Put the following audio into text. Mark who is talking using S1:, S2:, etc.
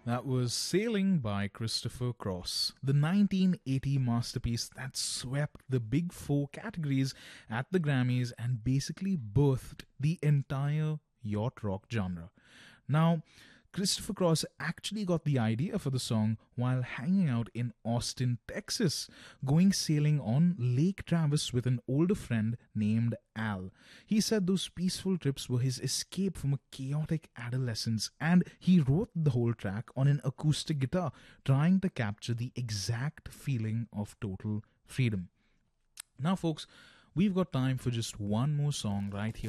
S1: That was Sailing by Christopher Cross, the 1980 masterpiece that swept the big four categories at the Grammys and basically birthed the entire yacht rock genre. Now, Christopher Cross actually got the idea for the song while hanging out in Austin, Texas, going sailing on Lake Travis with an older friend named Al. He said those peaceful trips were his escape from a chaotic adolescence, and he wrote the whole track on an acoustic guitar, trying to capture the exact feeling of total freedom. Now, folks, we've got time for just one more song right here